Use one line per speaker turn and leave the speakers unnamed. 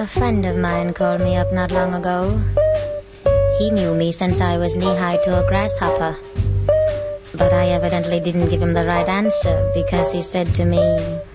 friend of mine called me up not long ago. He knew me since I was knee-high to a grasshopper. But I evidently didn't give him the right answer, because he said to me,